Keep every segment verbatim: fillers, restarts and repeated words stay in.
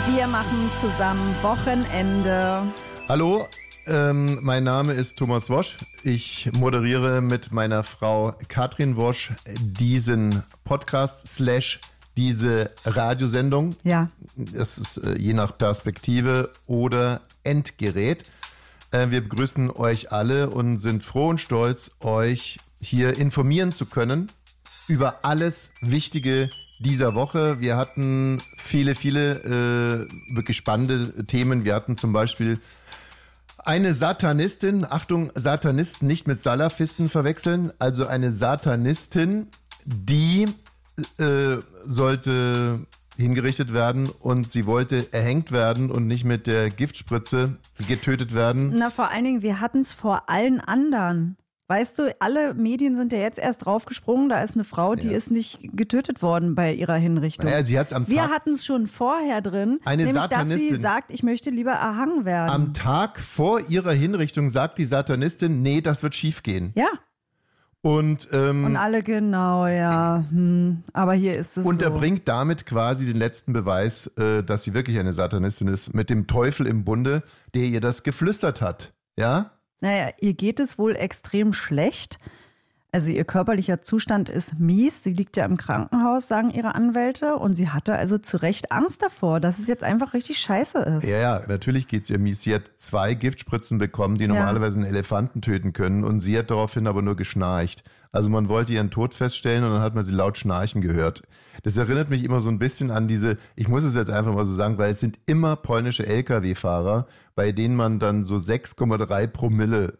Wir machen zusammen Wochenende. Hallo, ähm, mein Name ist Thomas Wosch. Ich moderiere mit meiner Frau Katrin Wosch diesen Podcast slash diese Radiosendung. Ja. Das ist äh, je nach Perspektive oder Endgerät. Äh, wir begrüßen euch alle und sind froh und stolz, euch hier informieren zu können über alles Wichtige dieser Woche. Wir hatten viele, viele äh, wirklich spannende Themen. Wir hatten zum Beispiel eine Satanistin, Achtung, Satanisten nicht mit Salafisten verwechseln, also eine Satanistin, die äh, sollte hingerichtet werden und sie wollte erhängt werden und nicht mit der Giftspritze getötet werden. Na, vor allen Dingen, wir hatten es vor allen anderen. Weißt du, alle Medien sind ja jetzt erst draufgesprungen, da ist eine Frau, die ja. ist nicht getötet worden bei ihrer Hinrichtung. Naja, sie hat's am Tag, wir hatten es schon vorher drin, eine nämlich Satanistin, dass sie sagt, ich möchte lieber erhangen werden. Am Tag vor ihrer Hinrichtung sagt die Satanistin, nee, das wird schief gehen. Ja. Und, ähm, und alle genau, ja. Hm, aber hier ist es und so. er bringt damit quasi den letzten Beweis, äh, dass sie wirklich eine Satanistin ist, mit dem Teufel im Bunde, der ihr das geflüstert hat. Ja? Naja, ihr geht es wohl extrem schlecht. Also ihr körperlicher Zustand ist mies. Sie liegt ja im Krankenhaus, sagen ihre Anwälte. Und sie hatte also zu Recht Angst davor, dass es jetzt einfach richtig scheiße ist. Ja, ja, natürlich geht es ihr mies. Sie hat zwei Giftspritzen bekommen, die ja. normalerweise einen Elefanten töten können. Und sie hat daraufhin aber nur geschnarcht. Also man wollte ihren Tod feststellen und dann hat man sie laut schnarchen gehört. Das erinnert mich immer so ein bisschen an diese, ich muss es jetzt einfach mal so sagen, weil es sind immer polnische L K W-Fahrer, bei denen man dann so sechs Komma drei Promille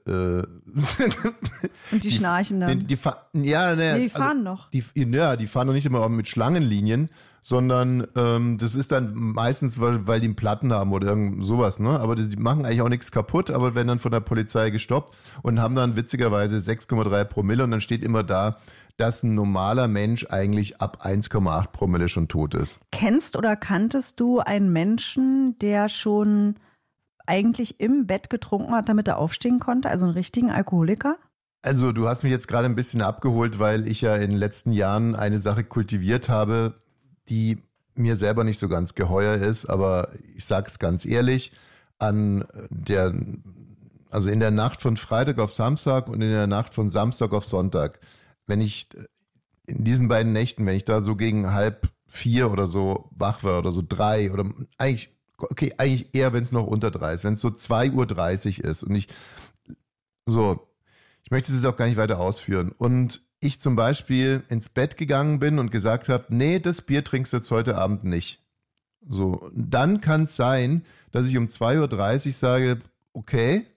äh, und die, die schnarchen dann. Die, die, die, ja, ne, nee, die fahren also, noch. Die, ja, die fahren noch nicht immer mit Schlangenlinien, sondern ähm, das ist dann meistens, weil, weil die einen Platten haben oder irgend sowas, ne? Aber die, die machen eigentlich auch nichts kaputt, aber werden dann von der Polizei gestoppt und haben dann witzigerweise sechs Komma drei Promille und dann steht immer da, dass ein normaler Mensch eigentlich ab eins Komma acht Promille schon tot ist. Kennst oder kanntest du einen Menschen, der schon eigentlich im Bett getrunken hat, damit er aufstehen konnte? Also einen richtigen Alkoholiker? Also du hast mich jetzt gerade ein bisschen abgeholt, weil ich ja in den letzten Jahren eine Sache kultiviert habe, die mir selber nicht so ganz geheuer ist, aber ich sage es ganz ehrlich, an der, also in der Nacht von Freitag auf Samstag und in der Nacht von Samstag auf Sonntag, wenn ich in diesen beiden Nächten, wenn ich da so gegen halb vier oder so wach war oder so drei oder eigentlich, okay, eigentlich eher, wenn es noch unter drei ist, wenn es so zwei Uhr dreißig ist und ich so, ich möchte es jetzt auch gar nicht weiter ausführen und ich zum Beispiel ins Bett gegangen bin und gesagt habe, nee, das Bier trinkst du jetzt heute Abend nicht. So, dann kann es sein, dass ich um zwei Uhr dreißig sage, okay,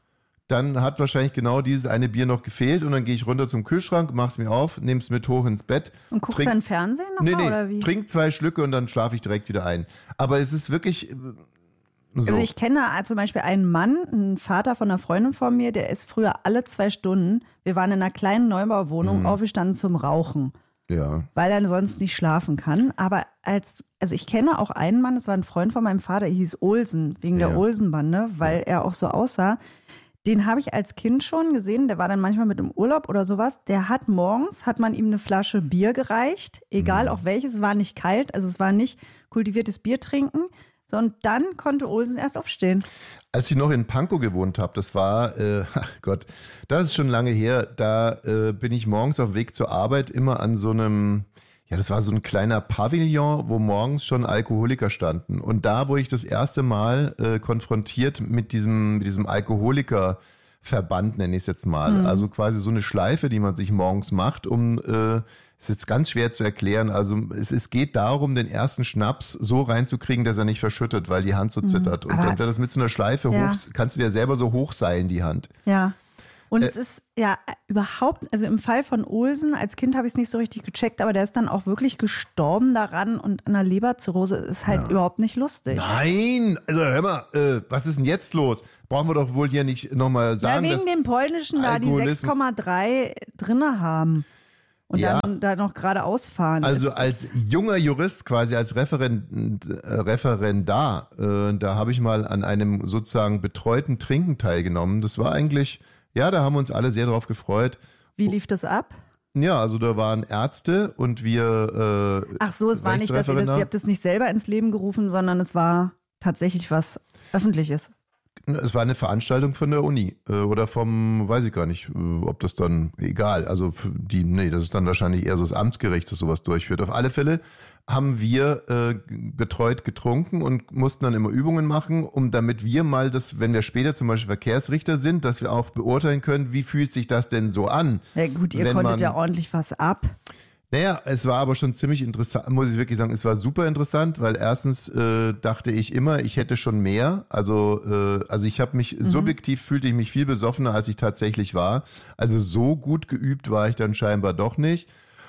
dann hat wahrscheinlich genau dieses eine Bier noch gefehlt und dann gehe ich runter zum Kühlschrank, mach's mir auf, nehm's mit hoch ins Bett. Und guckst trink, dann Fernsehen noch nee, mal, nee, oder wie? Trink zwei Schlücke und dann schlafe ich direkt wieder ein. Aber es ist wirklich so. Also ich kenne zum Beispiel einen Mann, einen Vater von einer Freundin von mir, der ist früher alle zwei Stunden, wir waren in einer kleinen Neubauwohnung, mhm. aufgestanden zum Rauchen. Ja. Weil er sonst nicht schlafen kann. Aber als, also ich kenne auch einen Mann, das war ein Freund von meinem Vater, der hieß Olsen, wegen ja. der Olsenbande, weil ja. er auch so aussah. Den habe ich als Kind schon gesehen, der war dann manchmal mit im Urlaub oder sowas. Der hat morgens, hat man ihm eine Flasche Bier gereicht, egal mhm. auch welches, war nicht kalt, also es war nicht kultiviertes Bier trinken, sondern dann konnte Olsen erst aufstehen. Als ich noch in Pankow gewohnt habe, das war, äh, ach Gott, das ist schon lange her, da äh, bin ich morgens auf dem Weg zur Arbeit immer an so einem, ja, das war so ein kleiner Pavillon, wo morgens schon Alkoholiker standen. Und da wurde ich das erste Mal äh, konfrontiert mit diesem, mit diesem Alkoholikerverband, nenne ich es jetzt mal. Mhm. Also quasi so eine Schleife, die man sich morgens macht, um, äh, ist jetzt ganz schwer zu erklären. Also es, es geht darum, den ersten Schnaps so reinzukriegen, dass er nicht verschüttet, weil die Hand so zittert. Mhm. Und dann wird das mit so einer Schleife ja. hoch, kannst du dir selber so hochseilen, die Hand. Ja. Und äh, es ist ja überhaupt, also im Fall von Olsen, als Kind habe ich es nicht so richtig gecheckt, aber der ist dann auch wirklich gestorben daran und an einer Leberzirrhose ist halt ja. überhaupt nicht lustig. Nein, also hör mal, äh, was ist denn jetzt los? Brauchen wir doch wohl hier nicht nochmal sagen, ja, wegen dem polnischen da die sechs Komma drei drinne haben. Und ja. dann da noch geradeaus fahren. Also als junger Jurist, quasi als Referend, äh, Referendar, äh, da habe ich mal an einem sozusagen betreuten Trinken teilgenommen. Das war eigentlich, ja, da haben wir uns alle sehr drauf gefreut. Wie lief das ab? Ja, also da waren Ärzte und wir äh, Ach so, es war nicht, dass ihr das, ihr habt das nicht selber ins Leben gerufen, sondern es war tatsächlich was Öffentliches. Es war eine Veranstaltung von der Uni äh, oder vom, weiß ich gar nicht, äh, ob das dann, egal, also für die, nee, das ist dann wahrscheinlich eher so das Amtsgericht, das sowas durchführt. Auf alle Fälle haben wir äh, betreut getrunken und mussten dann immer Übungen machen, um damit wir mal das, wenn wir später zum Beispiel Verkehrsrichter sind, dass wir auch beurteilen können, wie fühlt sich das denn so an. Ja gut, ihr wenn konntet man, ja ordentlich was ab. Naja, es war aber schon ziemlich interessant, muss ich wirklich sagen, es war super interessant, weil erstens äh, dachte ich immer, ich hätte schon mehr. Also, äh, also ich habe mich, mhm. subjektiv fühlte ich mich viel besoffener, als ich tatsächlich war. Also so gut geübt war ich dann scheinbar doch nicht.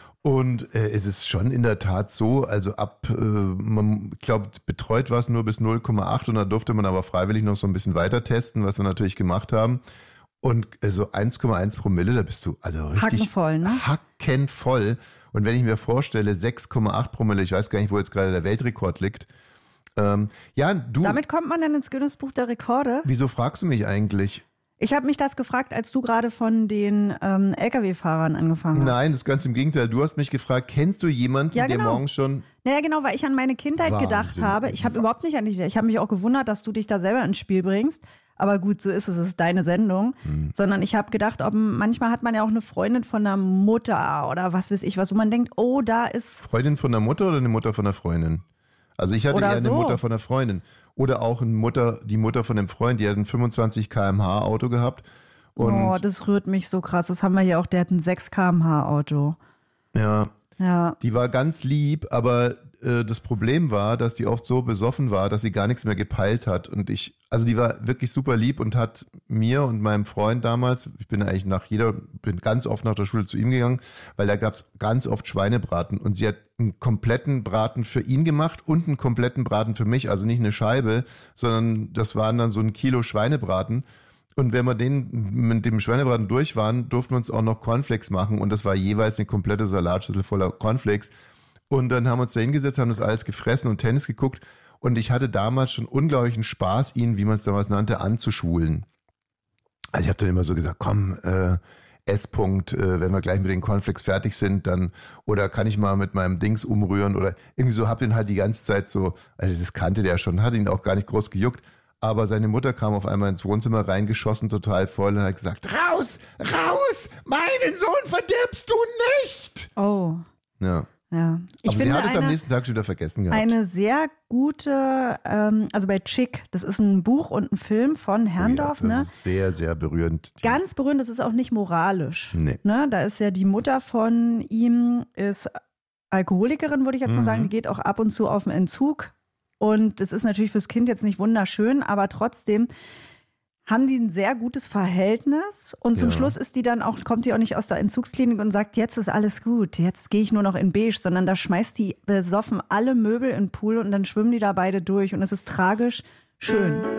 Und äh, es ist schon in der Tat so, also ab, äh, man glaubt, betreut war es nur bis null Komma acht und da durfte man aber freiwillig noch so ein bisschen weiter testen, was wir natürlich gemacht haben. Und äh, so eins Komma eins Promille, da bist du also richtig hackenvoll, ne? hackenvoll. Und wenn ich mir vorstelle, sechs Komma acht Promille, ich weiß gar nicht, wo jetzt gerade der Weltrekord liegt. Ähm, ja, du. Damit kommt man dann ins Guinness-Buch der Rekorde? Wieso fragst du mich eigentlich? Ich habe mich das gefragt, als du gerade von den ähm, L K W-Fahrern angefangen hast. Nein, das ist ganz im Gegenteil. Du hast mich gefragt, kennst du jemanden, ja, genau. der morgens schon... Naja, genau, weil ich an meine Kindheit Wahnsinn, gedacht habe. Ich habe überhaupt nicht an dich, ich habe mich auch gewundert, dass du dich da selber ins Spiel bringst. Aber gut, so ist es, es ist deine Sendung. Hm. Sondern ich habe gedacht, ob, manchmal hat man ja auch eine Freundin von der Mutter oder was weiß ich was, wo man denkt, oh, da ist... Freundin von der Mutter oder eine Mutter von der Freundin? Also ich hatte oder eher so. eine Mutter von der Freundin. Oder auch eine Mutter, die Mutter von dem Freund, die hat ein fünfundzwanzig Kilometer pro Stunde Auto gehabt. Und oh, das rührt mich so krass. Das haben wir hier auch, der hat ein sechs Kilometer pro Stunde Auto. Ja, ja. Die war ganz lieb, aber äh, das Problem war, dass die oft so besoffen war, dass sie gar nichts mehr gepeilt hat. Und ich, also die war wirklich super lieb und hat mir und meinem Freund damals, ich bin eigentlich nach jeder, bin ganz oft nach der Schule zu ihm gegangen, weil da gab es ganz oft Schweinebraten und sie hat einen kompletten Braten für ihn gemacht und einen kompletten Braten für mich, also nicht eine Scheibe, sondern das waren dann so ein Kilo Schweinebraten. Und wenn wir den mit dem Schweinebraten durch waren, durften wir uns auch noch Cornflakes machen und das war jeweils eine komplette Salatschüssel voller Cornflakes. Und dann haben wir uns da hingesetzt, haben das alles gefressen und Tennis geguckt und ich hatte damals schon unglaublichen Spaß, ihn, wie man es damals nannte, anzuschwulen. Also ich habe dann immer so gesagt, komm, äh, S-Punkt, äh, wenn wir gleich mit den Cornflakes fertig sind, dann, oder kann ich mal mit meinem Dings umrühren oder irgendwie so, hab den halt die ganze Zeit so, also das kannte der schon, hat ihn auch gar nicht groß gejuckt. Aber seine Mutter kam auf einmal ins Wohnzimmer reingeschossen, total voll und hat gesagt, raus, raus, meinen Sohn verdirbst du nicht. Oh. Ja. Ja. Ich aber finde sie hat es eine, am nächsten Tag schon wieder vergessen gehabt. Eine sehr gute, ähm, also bei Chick, das ist ein Buch und ein Film von Herrndorf. Oh ja, das ne? ist sehr, sehr berührend. Ganz berührend, das ist auch nicht moralisch. Nee. Ne? Da ist ja die Mutter von ihm, ist Alkoholikerin, würde ich jetzt Mhm. mal sagen, die geht auch ab und zu auf den Entzug. Und das ist natürlich fürs Kind jetzt nicht wunderschön, aber trotzdem haben die ein sehr gutes Verhältnis. Und zum Ja. Schluss ist die dann auch, kommt die auch nicht aus der Entzugsklinik und sagt, jetzt ist alles gut, jetzt gehe ich nur noch in Beige, sondern da schmeißt die besoffen alle Möbel in den Pool und dann schwimmen die da beide durch und es ist tragisch schön.